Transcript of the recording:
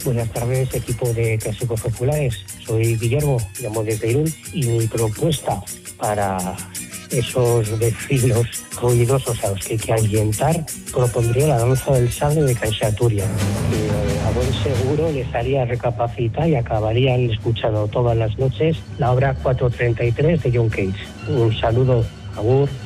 Buenas tardes, equipo de Clásicos Populares. Soy Guillermo, llamo desde Irún, y mi propuesta para esos vecinos ruidosos a los que hay que ahuyentar, propondría la danza del sable de Canxaturia, que a buen seguro les haría recapacitar y acabarían escuchando todas las noches la obra 433 de John Cage. Un saludo, agur.